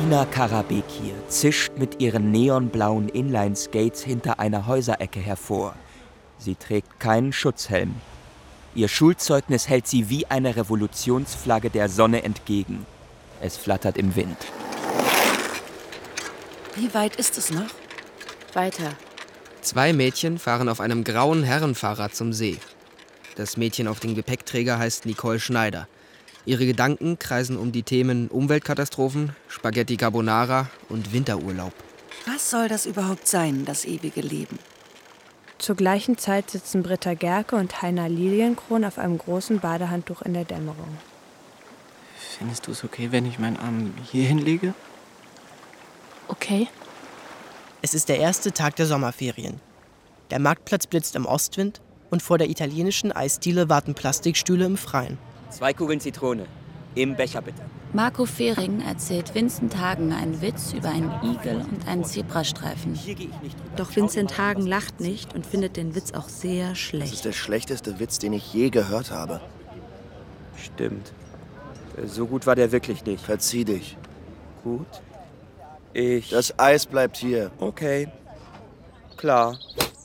Ina Karabekir zischt mit ihren neonblauen Inline-Skates hinter einer Häuserecke hervor. Sie trägt keinen Schutzhelm. Ihr Schulzeugnis hält sie wie eine Revolutionsflagge der Sonne entgegen. Es flattert im Wind. Wie weit ist es noch? Weiter. 2 Mädchen fahren auf einem grauen Herrenfahrrad zum See. Das Mädchen auf dem Gepäckträger heißt Nicole Schneider. Ihre Gedanken kreisen um die Themen Umweltkatastrophen, Spaghetti Carbonara und Winterurlaub. Was soll das überhaupt sein, das ewige Leben? Zur gleichen Zeit sitzen Britta Gerke und Heiner Lilienkron auf einem großen Badehandtuch in der Dämmerung. Findest du es okay, wenn ich meinen Arm hier hinlege? Okay. Es ist der erste Tag der Sommerferien. Der Marktplatz blitzt im Ostwind und vor der italienischen Eisdiele warten Plastikstühle im Freien. 2 Kugeln Zitrone. Im Becher bitte. Marco Fehring erzählt Vincent Hagen einen Witz über einen Igel und einen Zebrastreifen. Hier gehe ich nicht drüber. Doch Vincent Hagen lacht nicht und findet den Witz auch sehr Das schlecht. ist der schlechteste Witz, den ich je gehört habe. Stimmt. So gut war der wirklich nicht. Verzieh dich. Gut. Das Eis bleibt hier. Okay. Klar.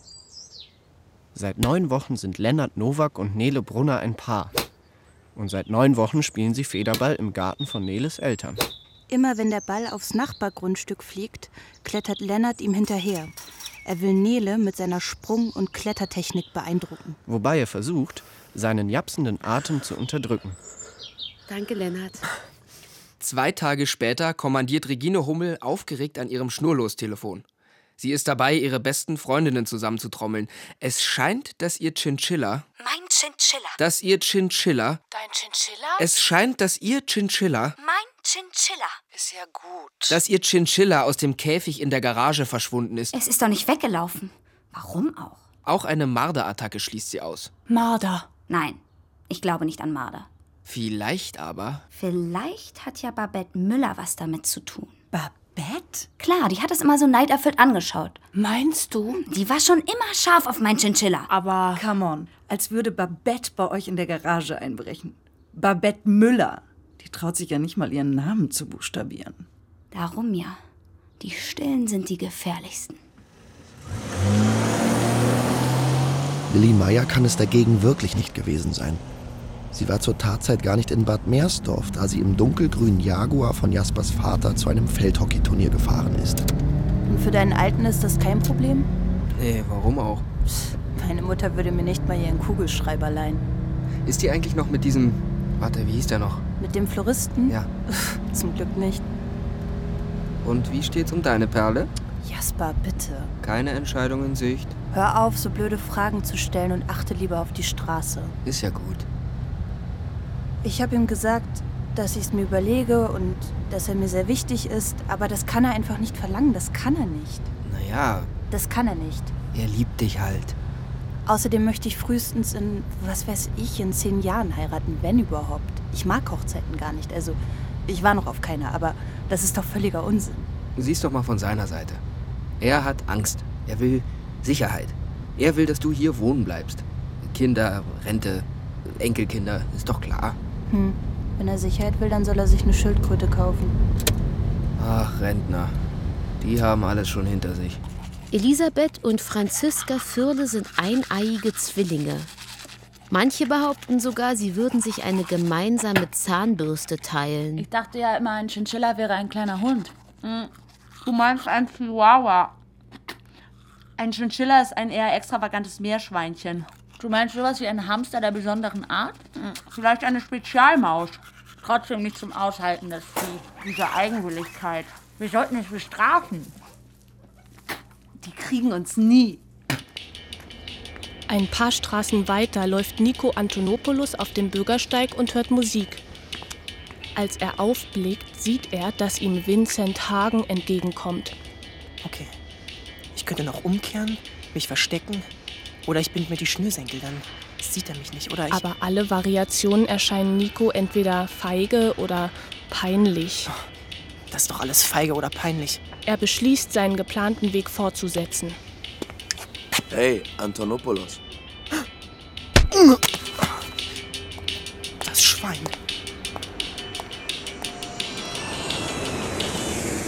Seit 9 Wochen sind Lennart Nowak und Nele Brunner ein Paar. Und seit 9 Wochen spielen sie Federball im Garten von Neles Eltern. Immer wenn der Ball aufs Nachbargrundstück fliegt, klettert Lennart ihm hinterher. Er will Nele mit seiner Sprung- und Klettertechnik beeindrucken. Wobei er versucht, seinen japsenden Atem zu unterdrücken. Danke, Lennart. 2 Tage später kommandiert Regine Hummel aufgeregt an ihrem Schnurlostelefon. Sie ist dabei, ihre besten Freundinnen zusammenzutrommeln. Es scheint, dass ihr Chinchilla... Mein Chinchilla. Dass ihr Chinchilla... Dein Chinchilla? Es scheint, dass ihr Chinchilla... Mein Chinchilla. Ist ja gut. Dass ihr Chinchilla aus dem Käfig in der Garage verschwunden ist. Es ist doch nicht weggelaufen. Warum auch? Auch eine Marder-Attacke schließt sie aus. Marder. Nein, ich glaube nicht an Marder. Vielleicht aber... Vielleicht hat ja Babette Müller was damit zu tun. Babette? Klar, die hat es immer so neiderfüllt angeschaut. Meinst du? Die war schon immer scharf auf mein Chinchilla. Aber Come on, als würde Babette bei euch in der Garage einbrechen. Babette Müller. Die traut sich ja nicht mal, ihren Namen zu buchstabieren. Darum ja. Die Stillen sind die gefährlichsten. Lilly Meyer kann es dagegen wirklich nicht gewesen sein. Sie war zur Tatzeit gar nicht in Bad Meersdorf, da sie im dunkelgrünen Jaguar von Jaspers Vater zu einem Feldhockeyturnier gefahren ist. Und für deinen Alten ist das kein Problem? Nee, warum auch? Meine Mutter würde mir nicht mal ihren Kugelschreiber leihen. Ist die eigentlich noch mit diesem... Warte, wie hieß der noch? Mit dem Floristen? Ja. Zum Glück nicht. Und wie steht's um deine Perle? Jasper, bitte. Keine Entscheidung in Sicht. Hör auf, so blöde Fragen zu stellen und achte lieber auf die Straße. Ist ja gut. Ich habe ihm gesagt, dass ich es mir überlege und dass er mir sehr wichtig ist, aber das kann er einfach nicht verlangen, das kann er nicht. Naja, Das kann er nicht. er liebt dich halt. Außerdem möchte ich frühestens in, was weiß ich, in 10 Jahren heiraten, wenn überhaupt. Ich mag Hochzeiten gar nicht, also ich war noch auf keiner, aber das ist doch völliger Unsinn. Siehst doch mal von seiner Seite. Er hat Angst. Er will Sicherheit. Er will, dass du hier wohnen bleibst. Kinder, Rente, Enkelkinder, ist doch klar. Wenn er Sicherheit will, dann soll er sich eine Schildkröte kaufen. Ach, Rentner. Die haben alles schon hinter sich. Elisabeth und Franziska Fürle sind eineiige Zwillinge. Manche behaupten sogar, sie würden sich eine gemeinsame Zahnbürste teilen. Ich dachte ja immer, ein Chinchilla wäre ein kleiner Hund. Du meinst ein Chihuahua. Ein Chinchilla ist ein eher extravagantes Meerschweinchen. Du meinst sowas wie ein Hamster der besonderen Art? Vielleicht eine Spezialmaus. Trotzdem nicht zum Aushalten, das Vieh. Diese Eigenwilligkeit. Wir sollten es bestrafen. Die kriegen uns nie. ein paar Straßen weiter läuft Nico Antonopoulos auf dem Bürgersteig und hört Musik. Als er aufblickt, sieht er, dass ihm Vincent Hagen entgegenkommt. Okay. Ich könnte noch umkehren, mich verstecken. Oder ich binde mir die Schnürsenkel, dann sieht er mich nicht. Oder ich... Aber alle Variationen erscheinen Nico entweder feige oder peinlich. Das ist doch alles feige oder peinlich. Er beschließt, seinen geplanten Weg fortzusetzen. Hey, Antonopoulos. Das Schwein.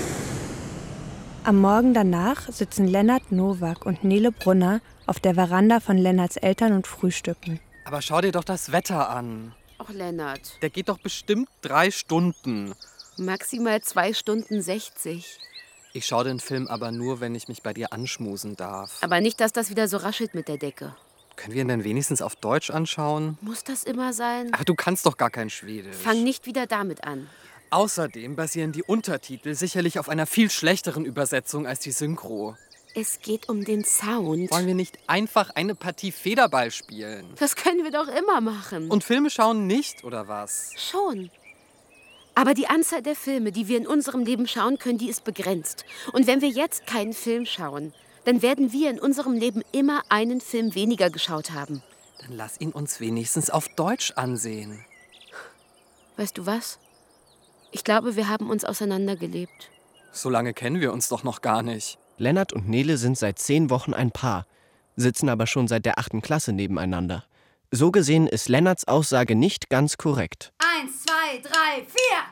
Am Morgen danach sitzen Lennart Nowak und Nele Brunner auf der Veranda von Lennarts Eltern und frühstücken. Aber schau dir doch das Wetter an. Ach, Lennart. Der geht doch bestimmt 3 Stunden. Maximal 2 Stunden 60. Ich schaue den Film aber nur, wenn ich mich bei dir anschmusen darf. Aber nicht, dass das wieder so raschelt mit der Decke. Können wir ihn denn wenigstens auf Deutsch anschauen? Muss das immer sein? Ach, du kannst doch gar kein Schwedisch. Fang nicht wieder damit an. Außerdem basieren die Untertitel sicherlich auf einer viel schlechteren Übersetzung als die Synchro. Es geht um den Sound. Wollen wir nicht einfach eine Partie Federball spielen? Das können wir doch immer machen. Und Filme schauen nicht, oder was? Schon. Aber die Anzahl der Filme, die wir in unserem Leben schauen können, die ist begrenzt. Und wenn wir jetzt keinen Film schauen, dann werden wir in unserem Leben immer einen Film weniger geschaut haben. Dann lass ihn uns wenigstens auf Deutsch ansehen. Weißt du was? Ich glaube, wir haben uns auseinandergelebt. So lange kennen wir uns doch noch gar nicht. Lennart und Nele sind seit 10 Wochen ein Paar, sitzen aber schon seit der 8. Klasse nebeneinander. So gesehen ist Lennarts Aussage nicht ganz korrekt. 1, 2, 3,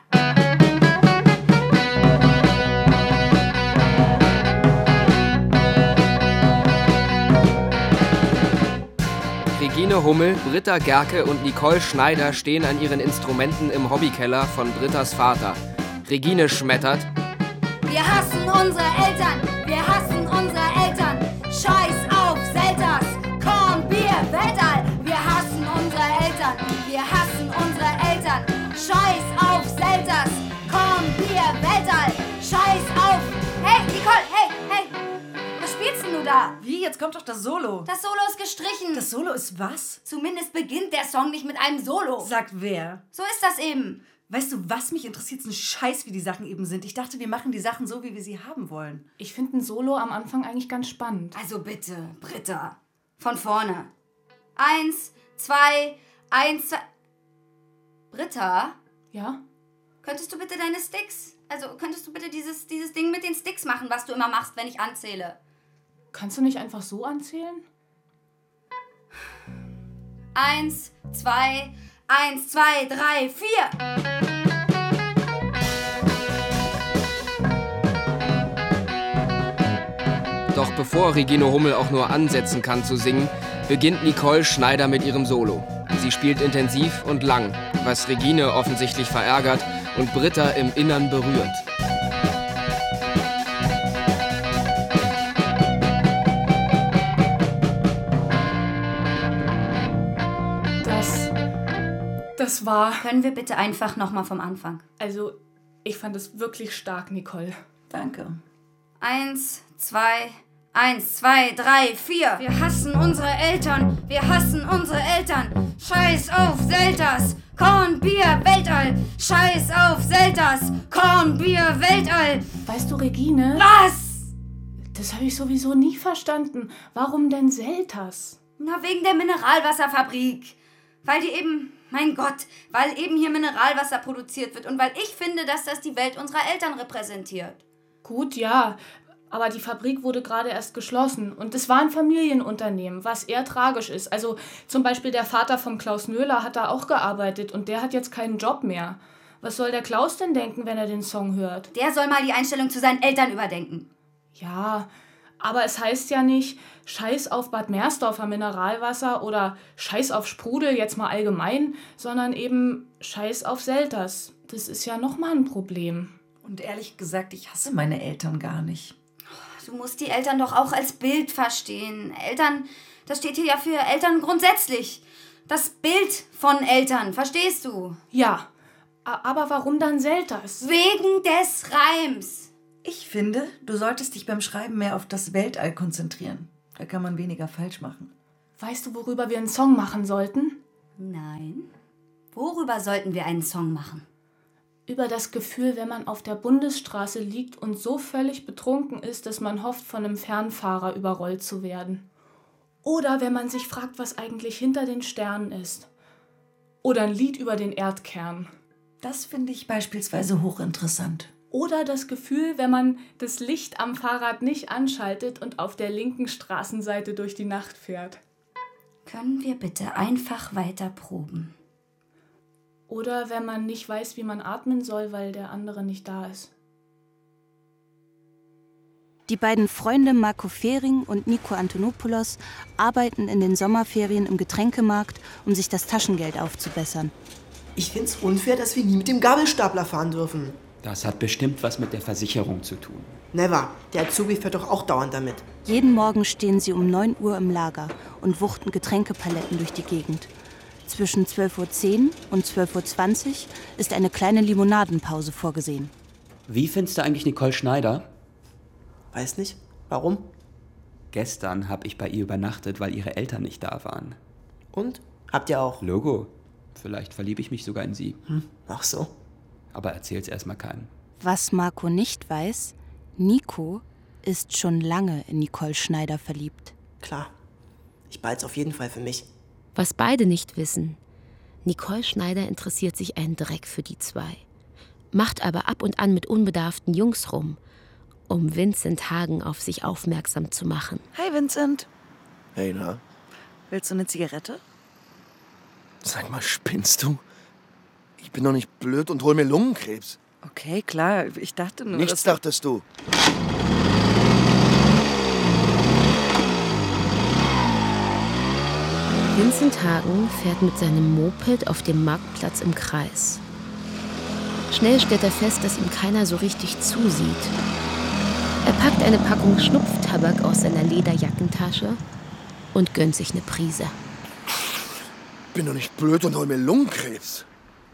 4! Regine Hummel, Britta Gerke und Nicole Schneider stehen an ihren Instrumenten im Hobbykeller von Brittas Vater. Regine schmettert: Wir hassen unsere Eltern! Wir hassen unsere Eltern! Scheiß auf Selters! Korn, Bier, Weltall! Wir hassen unsere Eltern! Wir hassen unsere Eltern! Scheiß auf Selters! Korn, Bier, Weltall! Scheiß auf... Hey, Nicole, hey! Was spielst denn du da? Wie? Jetzt kommt doch das Solo. Das Solo ist gestrichen. Das Solo ist was? Zumindest beginnt der Song nicht mit einem Solo. Sagt wer? So ist das eben. Weißt du, was mich interessiert, ist ein Scheiß, wie die Sachen eben sind. Ich dachte, wir machen die Sachen so, wie wir sie haben wollen. Ich finde ein Solo am Anfang eigentlich ganz spannend. Also bitte, Britta. Von vorne. 1, 2, 1, 2... Britta? Ja? Könntest du bitte deine Sticks... Also könntest du bitte dieses Ding mit den Sticks machen, was du immer machst, wenn ich anzähle? Kannst du nicht einfach so anzählen? 1, 2, 1, 2, 3, 4! Doch bevor Regine Hummel auch nur ansetzen kann zu singen, beginnt Nicole Schneider mit ihrem Solo. Sie spielt intensiv und lang, was Regine offensichtlich verärgert und Britta im Innern berührt. Das war... Können wir bitte einfach nochmal vom Anfang? Also, ich fand es wirklich stark, Nicole. Danke. 1, 2, 1, 2, 3, 4. Wir hassen unsere Eltern. Wir hassen unsere Eltern. Scheiß auf Selters. Korn, Bier, Weltall. Scheiß auf Selters. Korn, Bier, Weltall. Weißt du, Regine? Was? Das habe ich sowieso nie verstanden. Warum denn Selters? Na, wegen der Mineralwasserfabrik. Weil die eben... Mein Gott, weil eben hier Mineralwasser produziert wird und weil ich finde, dass das die Welt unserer Eltern repräsentiert. Gut, ja, aber die Fabrik wurde gerade erst geschlossen und es war ein Familienunternehmen, was eher tragisch ist. Also zum Beispiel der Vater von Klaus Nöhler hat da auch gearbeitet und der hat jetzt keinen Job mehr. Was soll der Klaus denn denken, wenn er den Song hört? Der soll mal die Einstellung zu seinen Eltern überdenken. Ja, aber es heißt ja nicht Scheiß auf Bad Meersdorfer Mineralwasser oder Scheiß auf Sprudel, jetzt mal allgemein, sondern eben Scheiß auf Selters. Das ist ja nochmal ein Problem. Und ehrlich gesagt, ich hasse meine Eltern gar nicht. Du musst die Eltern doch auch als Bild verstehen. Eltern, das steht hier ja für Eltern grundsätzlich. Das Bild von Eltern, verstehst du? Ja, aber warum dann Selters? Wegen des Reims. Ich finde, du solltest dich beim Schreiben mehr auf das Weltall konzentrieren. Da kann man weniger falsch machen. Weißt du, worüber wir einen Song machen sollten? Nein. Worüber sollten wir einen Song machen? Über das Gefühl, wenn man auf der Bundesstraße liegt und so völlig betrunken ist, dass man hofft, von einem Fernfahrer überrollt zu werden. Oder wenn man sich fragt, was eigentlich hinter den Sternen ist. Oder ein Lied über den Erdkern. Das finde ich beispielsweise hochinteressant. Oder das Gefühl, wenn man das Licht am Fahrrad nicht anschaltet und auf der linken Straßenseite durch die Nacht fährt. Können wir bitte einfach weiter proben? Oder wenn man nicht weiß, wie man atmen soll, weil der andere nicht da ist. Die beiden Freunde Marco Fehring und Nico Antonopoulos arbeiten in den Sommerferien im Getränkemarkt, um sich das Taschengeld aufzubessern. Ich find's unfair, dass wir nie mit dem Gabelstapler fahren dürfen. Das hat bestimmt was mit der Versicherung zu tun. Never. Der Azubi fährt doch auch dauernd damit. Jeden Morgen stehen sie um 9 Uhr im Lager und wuchten Getränkepaletten durch die Gegend. Zwischen 12:10 Uhr und 12:20 Uhr ist eine kleine Limonadenpause vorgesehen. Wie findest du eigentlich Nicole Schneider? Weiß nicht. Warum? Gestern habe ich bei ihr übernachtet, weil ihre Eltern nicht da waren. Und? Habt ihr auch? Logo. Vielleicht verliebe ich mich sogar in sie. Ach so. Aber erzähl's erstmal keinem. Was Marco nicht weiß, Nico ist schon lange in Nicole Schneider verliebt. Klar. Ich behalt's auf jeden Fall für mich. Was beide nicht wissen, Nicole Schneider interessiert sich einen Dreck für die zwei, macht aber ab und an mit unbedarften Jungs rum, um Vincent Hagen auf sich aufmerksam zu machen. Hi Vincent. Hey, na? Willst du eine Zigarette? Sag mal, spinnst du? Ich bin doch nicht blöd und hol mir Lungenkrebs. Okay, klar. Ich dachte nur, Nichts dachtest du. Vincent Hagen fährt mit seinem Moped auf dem Marktplatz im Kreis. Schnell stellt er fest, dass ihm keiner so richtig zusieht. Er packt eine Packung Schnupftabak aus seiner Lederjackentasche und gönnt sich eine Prise. Bin doch nicht blöd und hol mir Lungenkrebs.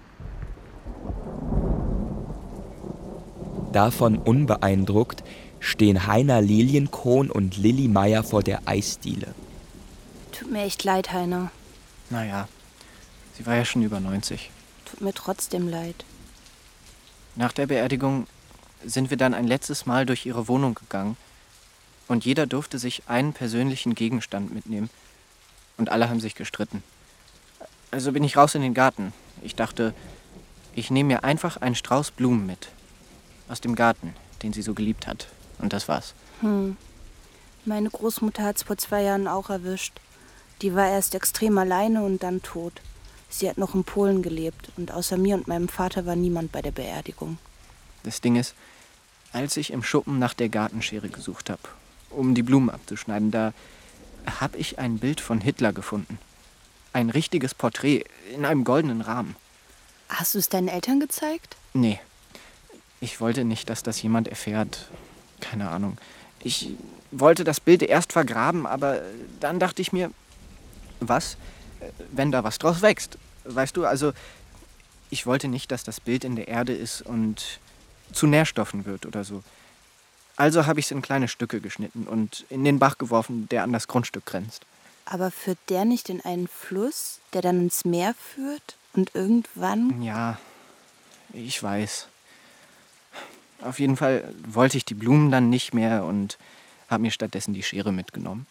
Davon unbeeindruckt stehen Heiner Lilienkron und Lilly Meyer vor der Eisdiele. Tut mir echt leid, Heiner. Naja, sie war ja schon über 90. Tut mir trotzdem leid. Nach der Beerdigung sind wir dann ein letztes Mal durch ihre Wohnung gegangen und jeder durfte sich einen persönlichen Gegenstand mitnehmen und alle haben sich gestritten. Also bin ich raus in den Garten. Ich dachte, ich nehme mir einfach einen Strauß Blumen mit. Aus dem Garten, den sie so geliebt hat. Und das war's. Meine Großmutter hat's vor 2 Jahren auch erwischt. Die war erst extrem alleine und dann tot. Sie hat noch in Polen gelebt und außer mir und meinem Vater war niemand bei der Beerdigung. Das Ding ist, als ich im Schuppen nach der Gartenschere gesucht habe, um die Blumen abzuschneiden, da habe ich ein Bild von Hitler gefunden. Ein richtiges Porträt in einem goldenen Rahmen. Hast du es deinen Eltern gezeigt? Nee. Ich wollte nicht, dass das jemand erfährt. Keine Ahnung. Ich wollte das Bild erst vergraben, aber dann dachte ich mir, was, wenn da was draus wächst? Weißt du, also ich wollte nicht, dass das Bild in der Erde ist und zu Nährstoffen wird oder so. Also habe ich es in kleine Stücke geschnitten und in den Bach geworfen, der an das Grundstück grenzt. Aber führt der nicht in einen Fluss, der dann ins Meer führt und irgendwann... Ja, ich weiß. Auf jeden Fall wollte ich die Blumen dann nicht mehr und habe mir stattdessen die Schere mitgenommen.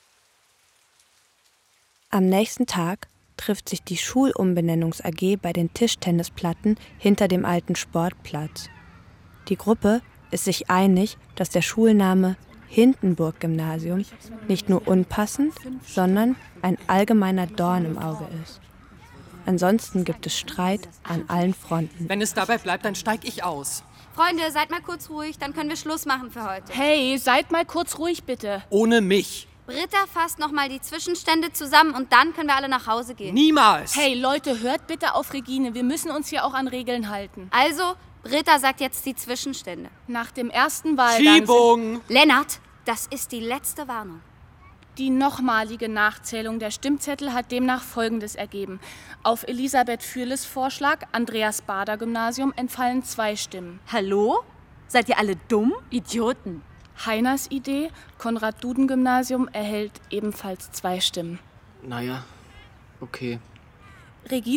Am nächsten Tag trifft sich die Schulumbenennungs AG bei den Tischtennisplatten hinter dem alten Sportplatz. Die Gruppe ist sich einig, dass der Schulname Hindenburg-Gymnasium nicht nur unpassend, sondern ein allgemeiner Dorn im Auge ist. Ansonsten gibt es Streit an allen Fronten. Wenn es dabei bleibt, dann steig ich aus. Freunde, seid mal kurz ruhig, dann können wir Schluss machen für heute. Hey, seid mal kurz ruhig, bitte. Ohne mich. Britta fasst nochmal die Zwischenstände zusammen und dann können wir alle nach Hause gehen. Niemals! Hey, Leute, hört bitte auf Regine. Wir müssen uns hier auch an Regeln halten. Also, Britta sagt jetzt die Zwischenstände. Nach dem ersten Wahlgang... Schiebung! Lennart, das ist die letzte Warnung. Die nochmalige Nachzählung der Stimmzettel hat demnach Folgendes ergeben. Auf Elisabeth Fürles Vorschlag, Andreas-Bader-Gymnasium, entfallen 2 Stimmen. Hallo? Seid ihr alle dumm? Idioten. Heiners Idee, Konrad-Duden-Gymnasium, erhält ebenfalls 2 Stimmen. Naja, okay. Regine